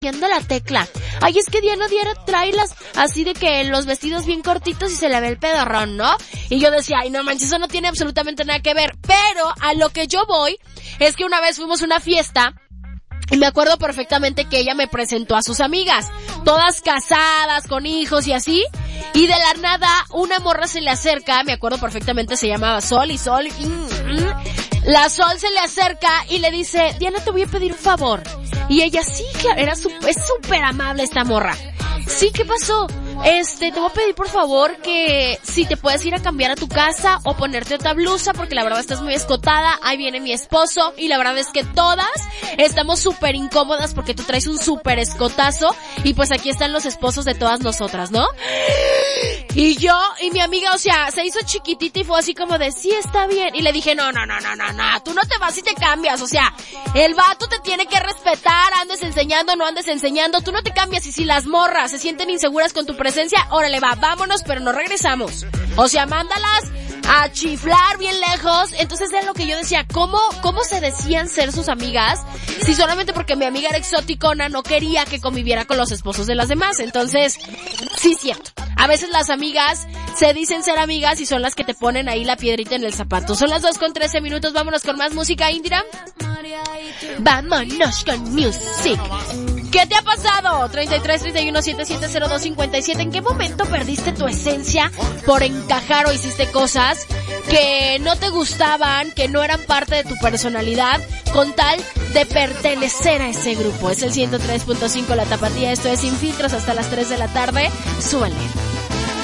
haciendo la tecla. Ay, es que Diana trae así de que los vestidos bien cortitos y se le ve el pedorrón, ¿no? Y yo decía, ay, no manches, eso no tiene absolutamente nada que ver. Pero a lo que yo voy es que una vez fuimos a una fiesta y me acuerdo perfectamente que ella me presentó a sus amigas, todas casadas, con hijos y así, y de la nada una morra se le acerca, me acuerdo perfectamente, se llamaba Sol, la Sol se le acerca y le dice, Diana, te voy a pedir un favor. Y ella, sí, claro, es súper amable esta morra. Sí, ¿qué pasó? Te voy a pedir por favor que si te puedes ir a cambiar a tu casa o ponerte otra blusa porque la verdad estás muy escotada, ahí viene mi esposo y la verdad es que todas estamos súper incómodas porque tú traes un súper escotazo y pues aquí están los esposos de todas nosotras, ¿no? Y yo y mi amiga, o sea, se hizo chiquitita y fue así como de, sí, está bien. Y le dije, no, tú no te vas y te cambias, o sea, el vato te tiene que respetar, andes enseñando, no andes enseñando, tú no te cambias y si las morras se sienten inseguras con tu presencia, órale va, vámonos, pero no regresamos. O sea, mándalas a chiflar bien lejos. Entonces era lo que yo decía, ¿cómo se decían ser sus amigas? Si solamente porque mi amiga era exoticona no quería que conviviera con los esposos de las demás. Entonces, sí, cierto. A veces las amigas se dicen ser amigas y son las que te ponen ahí la piedrita en el zapato. Son las 2:13, vámonos con más música, Indira. Vámonos con music. ¿Qué te ha pasado? 33-31-7702-57. ¿En qué momento perdiste tu esencia por encajar o hiciste cosas que no te gustaban, que no eran parte de tu personalidad, con tal de pertenecer a ese grupo? Es el 103.5 La Tapatía. Esto es Sin Filtros hasta las 3 de la tarde. Súbale.